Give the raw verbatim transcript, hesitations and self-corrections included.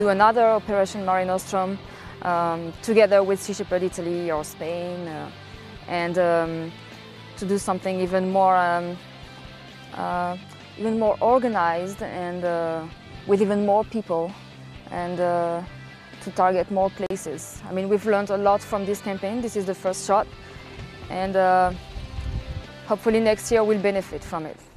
Do another Operation Mare Nostrum um, together with Sea Shepherd Italy or Spain, uh, and um, to do something even more, um, uh, even more organized and uh, with even more people, and uh, to target more places. I mean, we've learned a lot from this campaign. This is the first shot, and uh, hopefully next year we'll benefit from it.